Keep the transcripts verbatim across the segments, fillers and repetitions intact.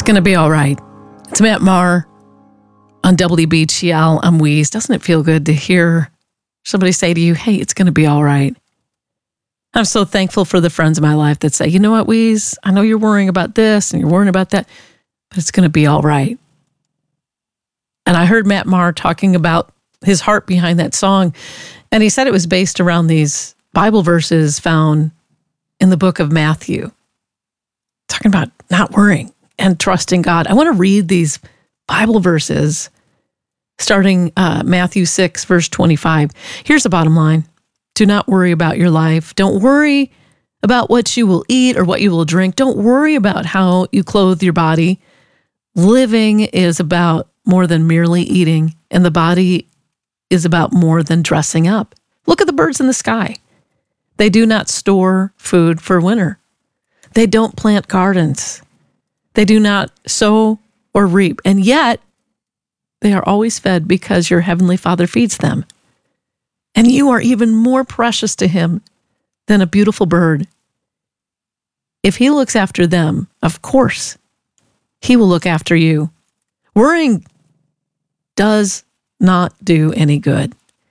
going to be all right. It's Matt Maher on W B G L. I'm Weeze. Doesn't it feel good to hear somebody say to you, hey, it's going to be all right? I'm so thankful for the friends in my life that say, you know what, Weeze, I know you're worrying about this and you're worrying about that, but it's going to be all right. And I heard Matt Maher talking about his heart behind that song, and he said it was based around these Bible verses found in the book of Matthew, talking about not worrying and trusting God. I want to read these Bible verses starting uh, Matthew six, verse twenty-five. Here's the bottom line. Do not worry about your life. Don't worry about what you will eat or what you will drink. Don't worry about how you clothe your body. Living is about more than merely eating, and the body is about more than dressing up. Look at the birds in the sky. They do not store food for winter. They don't plant gardens. They do not sow or reap, and yet they are always fed because your heavenly Father feeds them. And you are even more precious to him than a beautiful bird. If he looks after them, of course, he will look after you. Worrying does not do any good.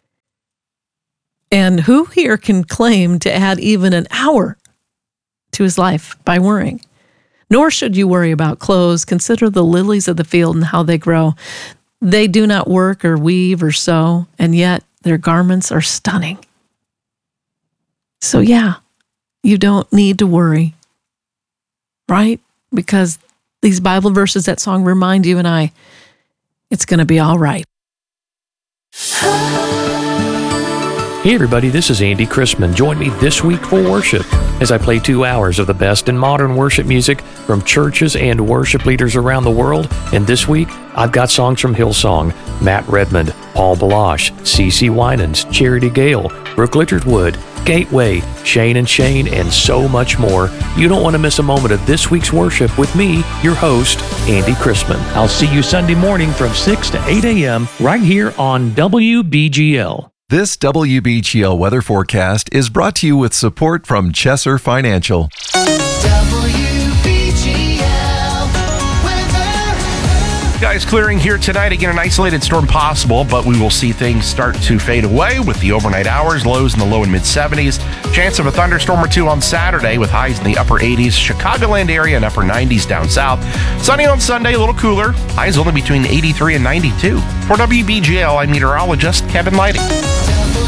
And who here can claim to add even an hour to his life by worrying? Nor should you worry about clothes. Consider the lilies of the field and how they grow. They do not work or weave or sew, and yet their garments are stunning. So yeah, you don't need to worry, right? Because these Bible verses, that song, remind you and I, it's going to be all right. Hey everybody, this is Andy Chrisman. Join me this week for worship as I play two hours of the best in modern worship music from churches and worship leaders around the world. And this week, I've got songs from Hillsong, Matt Redmond, Paul Balash, CeCe Winans, Charity Gale, Brooke Littlewood, Gateway, Shane and Shane, and so much more. You don't want to miss a moment of this week's worship with me, your host, Andy Chrisman. I'll see you Sunday morning from six to eight a.m. right here on W B G L. This W B G L weather forecast is brought to you with support from Chesser Financial. W B G L weather. Guys, clearing here tonight. Again, an isolated storm possible, but we will see things start to fade away with the overnight hours, lows in the low and mid seventies. Chance of a thunderstorm or two on Saturday with highs in the upper eighties. Chicagoland area and upper nineties down south. Sunny on Sunday, a little cooler. Highs only between eighty-three and ninety-two. For W B G L, I'm meteorologist Kevin Lighting.